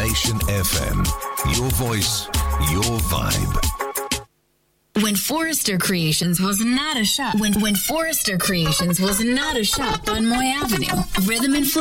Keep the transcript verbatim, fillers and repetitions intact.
Nation F M. Your voice, your vibe. When Forrester Creations was not a shop. When when Forrester Creations was not a shop on Moy Avenue. Rhythm and Flow